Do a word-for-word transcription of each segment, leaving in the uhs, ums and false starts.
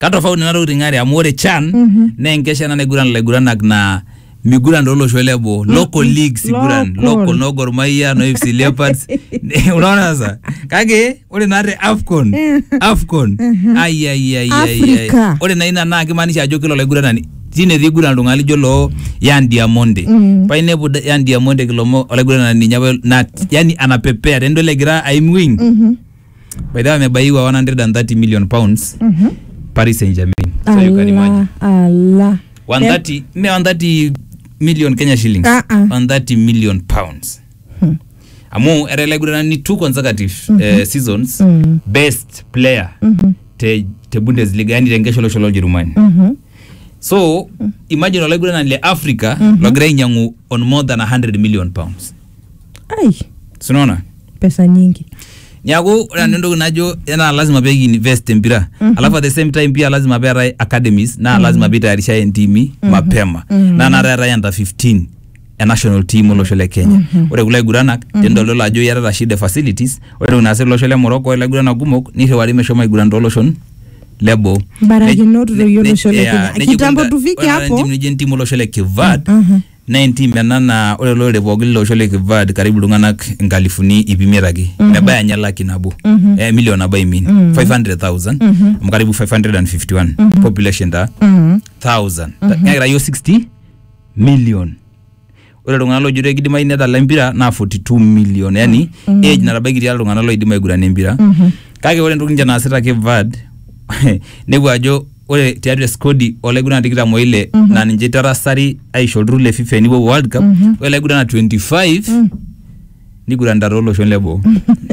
Kato fauni naro ringari amore chan mm -hmm. ne enkesha na neguran leguran na miguran dolo shwelebo local mm -hmm. leagues siguran local. local no Gor Mahia no F C Leopards unaona sasa kage ule nare Afcon Afcon ai ai ai ai ule na ina na kimaanisha ajo kilo leguran ni tine dhiguran lungali jolo yan Diamonde mm. paine bu yan Diamonde kilomo leguran ni nyawe na yani anapepea rendo legira I'm wing mm -hmm. by the way amebaiwa one hundred thirty million pounds mm -hmm. Paris Saint-Germain so Allah, you can imagine Allah one hundred thirty me one hundred thirty million Kenya shillings uh -uh. one hundred thirty million pounds hmm. Amu ereleguran ni two consecutive mm -hmm. uh, seasons mm -hmm. best player mm -hmm. te te Bundesliga yani tengesho lo Jerumani mm -hmm. So mm -hmm. imagine ereleguran le Africa mm -hmm. logra nyangu on more than one hundred million pounds ai sunaona pesa nyingi nyago mm. nendo najo yana lazima be invest mpira mm -hmm. alafu at the same time pia lazima be rai academies na mm -hmm. lazima be tayarisha ndimi mm -hmm. mapema mm -hmm. na na rai under fifteen a national team lo shole Kenya mm -hmm. ore kule gurana mm -hmm. tendo lo lajo yara rashide facilities ore unase lo shole Morocco ore gurana gumok ni hewari meshoma gurana lo shon lebo baraji not lo shole Kenya kitambo tufike hapo ni timu lo shole Kevad mm -hmm. nineteen menana ore lo rebogil lo shole Kevad karibu lunganak ngalifuni ipimiragi mm -hmm. mebaya nyala kinabu mm -hmm. eh, milioni abai min mm -hmm. five hundred thousand mm -hmm. mkaribu five hundred fifty-one mm -hmm. population da mm -hmm. thousand mm -hmm. ngira yo sixty million ore lungana lo jure gidima ine da lempira na forty-two million yani mm -hmm. age na rabagiri ya lungana lo idima igura nembira mm -hmm. kage ore ndugu njana asita Kevad nebo ajo ore tiatu skodi ole guna dikira moile mm -hmm. na nje tarasari aisho rule FIFA ni World Cup mm -hmm. ole guna na twenty-five mm -hmm. ni gura ndarolo shon lebo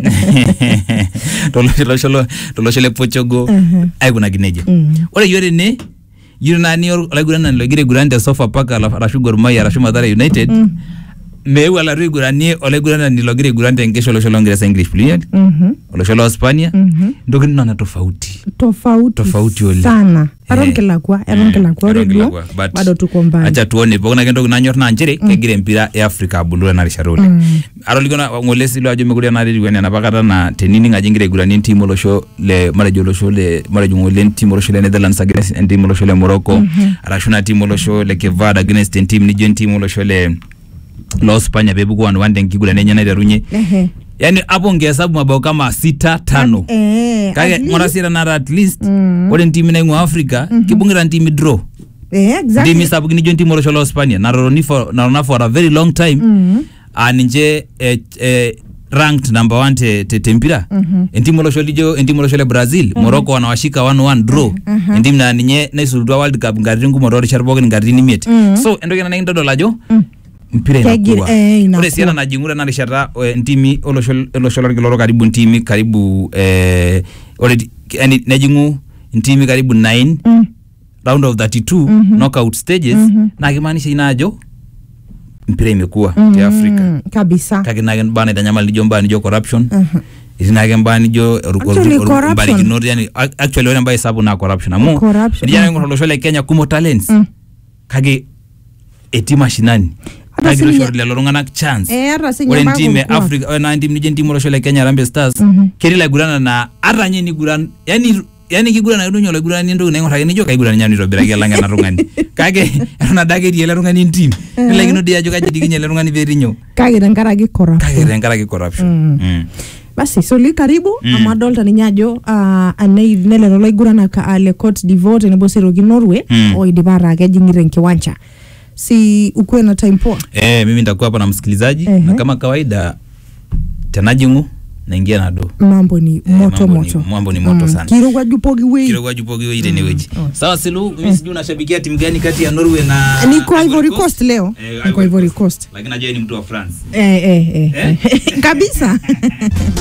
tolo tolo tolo tolo shele Portugal mm -hmm. ai guna gineje mm -hmm. ole yore ne yure na ni ole guna na logire gura nda sofa paka la rashu Gor Mahia rashu Mathare United mm -hmm. me wala ru gura ni ole gura na ni logire gura nda ngesho lo sholo English English Premier mm -hmm. ole sholo Hispania mm -hmm. ndogo nina tofauti tofauti tofauti ole sana aronkela kwa aronkela kwa redio bado tuko mbali acha tuone bogona kendo nanyor na njere mm. kegire mpira ya Africa bulura na risharole mm. aroligona ngolesi lo ajo meguria na redio na bakata na tenini ngajingire gura ni timu lo sho le marajo lo sho le marajo ngole timu lo sho le Netherlands against timu lo sho le Morocco mm -hmm. arashuna timu lo sho le Kevad against team ni jen timu lo sho le lo Spanya bebu kwa wande ngigula nenya na runye ehe yani hapo ngehesabu mabao kama sita tano eh kage ngora sira na at least mm. ore timu na ngwa Africa mm -hmm. kibungira timu draw eh exactly ndimi sabu ni jonti moro sholo Spania na roni for na rona for a very long time mm -hmm. aninje eh, eh, ranked number one te, te tempira mm -hmm. ndimu lo sholi jo ndimu lo shole Brazil mm -hmm. Morocco wanawashika one one draw mm -hmm. ndimu na ninye na isurudwa World Cup ngaringu mororo charbogen ngarini miet mm -hmm. so endogena na ndodo lajo mm. mpira inakuwa eh, ule siana na jingura na lishara ntimi olo sholo kiloro karibu ntimi karibu eh already yani najingu ntimi karibu nine mm. round of thirty-two mm -hmm. knockout stages mm -hmm. na kimaanisha inajo mpira imekuwa mm -hmm. ya Afrika kabisa kagina bana danyama lijomba ni jo corruption mm -hmm. itina gamba ni jo bari kinor yani actually wale ambaye sababu na corruption amu kijana ngo sholo Kenya kumo talents mm. kage etima shinani kagiro shorle lorongana chance eh arasinya wale team Africa na team ni team lo shole Kenya Harambee Stars mm -hmm. kerila gurana na aranye ni guran yani yani kigurana yudunyo le gurana ndo nengo hage ni jo kagurana nyani robira gelanga na rungani kage na dage di le rungani team ile gino dia jo kaje diginye le rungani verinyo kage dangara gi corruption kage dangara gi corruption mm. mm. basi soli karibu mm. amadolta ni nyajo uh, anei nele lo gurana ka ale Cote d'Ivoire ne bosero gi Norway mm. o idibara ga jingire nkiwancha si ukwe na time poa eh mimi nitakuwa hapa na msikilizaji uh -huh. na kama kawaida tanajingu naingia na do mambo ni eh, moto mambo moto ni, mambo ni moto mm. sana kiro kwa jupogi we kiro kwa jupogi we ile mm. ni weji oh. sawa Silu mimi sijui unashabikia timu gani kati ya Norway na ni kwa Ivory Coast leo eh, kwa Ivory Coast lakini najua ni mtu wa France eh eh, eh. eh? kabisa